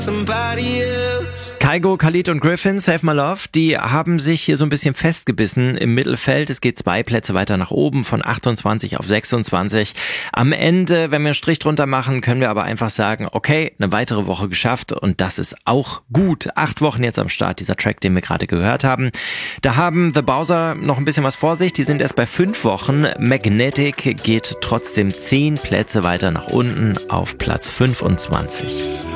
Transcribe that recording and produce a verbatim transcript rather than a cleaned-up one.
Kygo, Khalid und Griffin, Save My Love, die haben sich hier so ein bisschen festgebissen im Mittelfeld. Es geht zwei Plätze weiter nach oben, von achtundzwanzig auf sechsundzwanzig. Am Ende, wenn wir einen Strich drunter machen, können wir aber einfach sagen, okay, eine weitere Woche geschafft und das ist auch gut. Acht Wochen jetzt am Start, dieser Track, den wir gerade gehört haben. Da haben The Bowser noch ein bisschen was vor sich. Die sind erst bei fünf Wochen. Magnetic geht trotzdem zehn Plätze weiter nach unten auf Platz fünfundzwanzig.